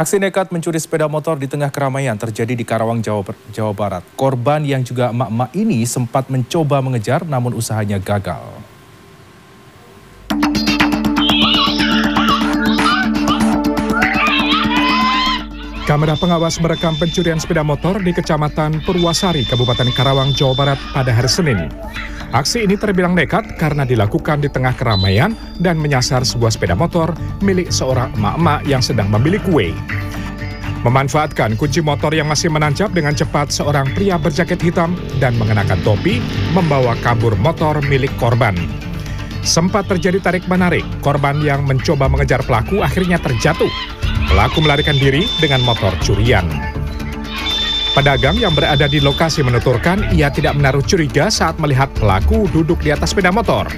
Aksi nekat mencuri sepeda motor di tengah keramaian terjadi di Karawang, Jawa Barat. Korban yang juga emak-emak ini sempat mencoba mengejar namun usahanya gagal. Kamera pengawas merekam pencurian sepeda motor di Kecamatan Purwasari, Kabupaten Karawang, Jawa Barat pada hari Senin. Aksi ini terbilang nekat karena dilakukan di tengah keramaian dan menyasar sebuah sepeda motor milik seorang emak-emak yang sedang membeli kue. Memanfaatkan kunci motor yang masih menancap dengan cepat, seorang pria berjaket hitam dan mengenakan topi membawa kabur motor milik korban. Sempat terjadi tarik-menarik, korban yang mencoba mengejar pelaku akhirnya terjatuh. Pelaku melarikan diri dengan motor curian. Pedagang yang berada di lokasi menuturkan ia tidak menaruh curiga saat melihat pelaku duduk di atas sepeda motor.